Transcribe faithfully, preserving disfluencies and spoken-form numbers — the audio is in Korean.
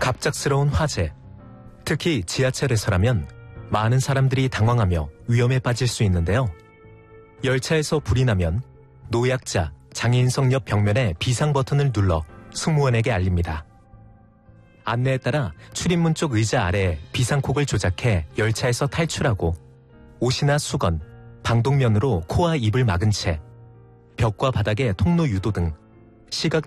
갑작스러운 화재. 특히 지하철에서라면 많은 사람들이 당황하며 위험에 빠질 수 있는데요. 열차에서 불이 나면 노약자, 장애인석 옆 벽면에 비상 버튼을 눌러 승무원에게 알립니다. 안내에 따라 출입문 쪽 의자 아래에 비상콕을 조작해 열차에서 탈출하고 옷이나 수건, 방독면으로 코와 입을 막은 채 벽과 바닥에 통로 유도 등 시각